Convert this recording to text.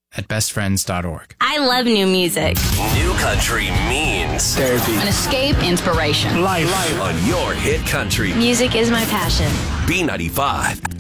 at bestfriends.org. I love new music. New country means therapy, an escape, inspiration, life on your hit country. Music is my passion. B95.